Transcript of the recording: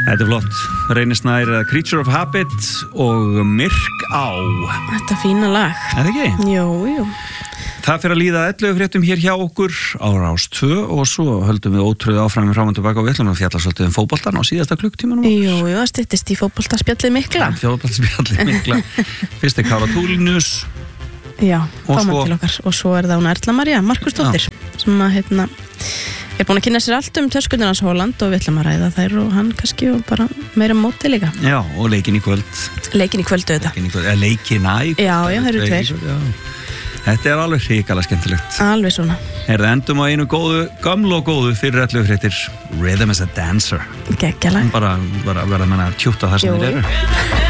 Þetta flott, Reynir Snær, Creature of Habit og Myrk á. Þetta fína lag. Er það ekki? Jú. Það fyrir að líða 11 fréttum hér hjá okkur á Rás 2 og svo höldum við ótrúið áfram fram og tilbaka og við ætlum að fjalla svolítið fótboltan á síðasta klukktímanum. Jú, það styttist í fótboltaspjallið mikla. Fótboltaspjallið mikla. Fyrst Kára Túlinus. Já, og svo til okkar. Og svo það hún Erla María Markusdóttir sem að er búin að kynna sér allt töskundir hans Holland og við ætlum að ræða þær og hann kannski og bara meira móti líka. Já, og leikinn í kvöld. Leikinn í kvöld auðvitað. Leikina í kvöld. Já, það eru tveir. Þetta er alveg hrikalega skemmtilegt. Alveg svona. Endum á einu góðu, gamlu og góðu fyrir 11 fréttir. Rhythm is a dancer. Geggjalag. Bara verða að tjúta það sem þeir eru.